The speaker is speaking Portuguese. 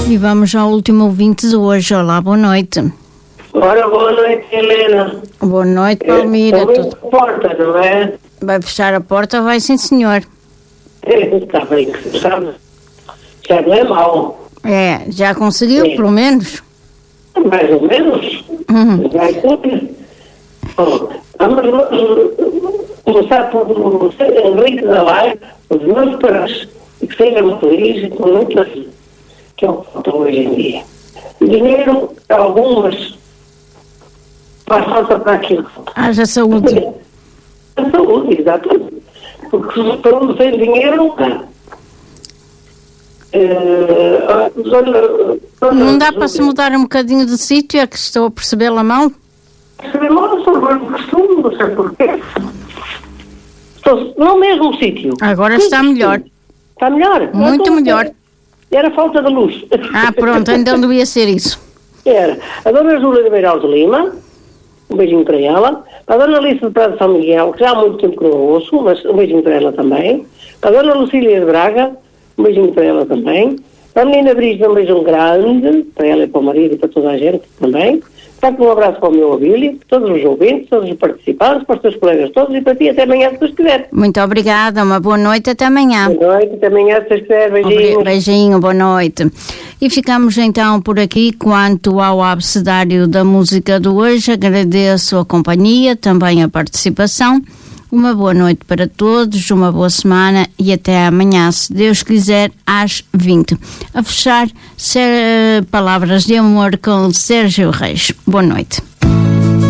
E vamos ao último ouvinte de hoje. Olá, boa noite. Ora, boa noite, Helena. Boa noite, Palmira. Abriu a porta, não é? Vai fechar a porta? Vai, sim, senhor. Está bem, sabe? Já não é mau. É, já conseguiu, pelo menos? Mais ou menos. Vai tudo. Vamos começar por Henrique da Laia, os meus pais, que sejam felizes e com muitas, que é o que falta hoje em dia. Dinheiro, algumas, faz falta para aquilo. Haja saúde. A saúde, exatamente. Porque para onde sem dinheiro não dá. Não dá para se mudar um bocadinho de sítio, é que estou a percebê-la mal? Não sei porquê. Estou no mesmo sítio. Agora está melhor. Está melhor? Muito melhor. Era falta de luz. Ah, pronto, então devia ser isso. Era. A dona Júlia de Beiral de Lima, um beijinho para ela. A dona Alice de Prado de São Miguel, que já há muito tempo que não ouço, mas um beijinho para ela também. A dona Lucília de Braga, um beijinho para ela também. A menina Brisa, um beijão grande, para ela e para o marido e para toda a gente também. Portanto, um abraço para o meu Abílio, para todos os ouvintes, todos os participantes, para os teus colegas todos e para ti até amanhã se Deus quiser. Muito obrigada, uma boa noite, até amanhã. Boa noite, até amanhã se Deus quiser, beijinho. Beijinho, boa noite. E ficamos então por aqui quanto ao abecedário da música de hoje. Agradeço a companhia, também a participação. Uma boa noite para todos, uma boa semana e até amanhã, se Deus quiser, às 20. A fechar, palavras de amor com Sérgio Reis. Boa noite.